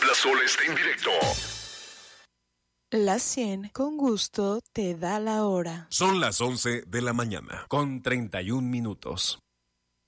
La Sol está en directo. La 100 con gusto te da la hora. Son las 11 de la mañana, con 31 minutos.